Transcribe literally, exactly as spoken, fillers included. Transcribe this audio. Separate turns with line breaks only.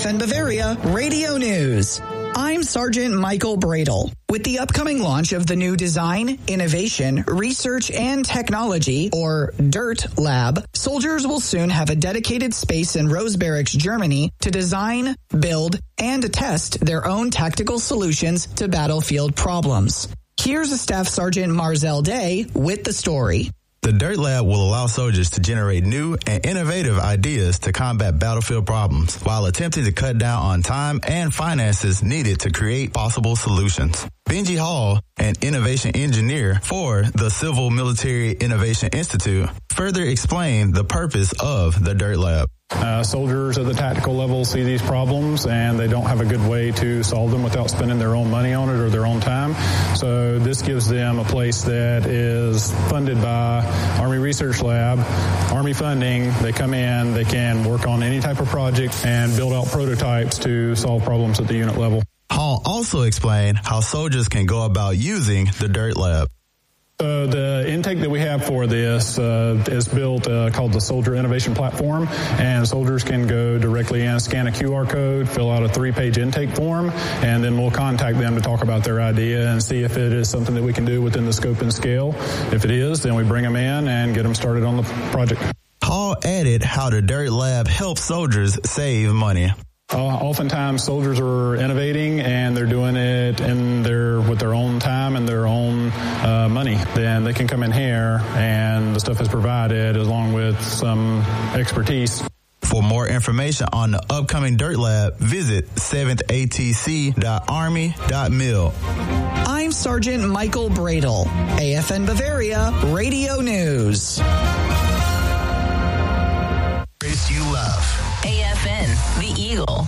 F N Bavaria Radio News. I'm Sergeant Michael Bradle. With the upcoming launch of the new Design, Innovation, Research, and Technology, or DIRT Lab, soldiers will soon have a dedicated space in Rose Barracks, Germany, to design, build, and test their own tactical solutions to battlefield problems. Here's a Staff Sergeant Marzell Day with the story.
The DIRT Lab will allow soldiers to generate new and innovative ideas to combat battlefield problems while attempting to cut down on time and finances needed to create possible solutions. Benji Hall, an innovation engineer for the Civil Military Innovation Institute, further explained the purpose of the DIRT Lab.
Uh, soldiers at the tactical level see these problems and they don't have a good way to solve them without spending their own money on it or their own time. So this gives them a place that is funded by Army Research Lab, Army funding. They come in, they can work on any type of project and build out prototypes to solve problems at the unit level.
Hall also explained how soldiers can go about using the DIRT Lab.
So the intake that we have for this uh, is built uh, called the Soldier Innovation Platform, and soldiers can go directly in, scan a Q R code, fill out a three-page intake form, and then we'll contact them to talk about their idea and see if it is something that we can do within the scope and scale. If it is, then we bring them in and get them started on the project.
Hall added how the DIRT Lab helps soldiers save money.
Uh, oftentimes soldiers are innovating and they're doing it in their with their own time and their own uh, money. Then they can come in here and the stuff is provided along with some expertise.
For more information on the upcoming DIRT Lab, visit seventh A T C dot army dot mil.
I'm Sergeant Michael Bradle, A F N Bavaria Radio News.
You love. A F N, The Eagle.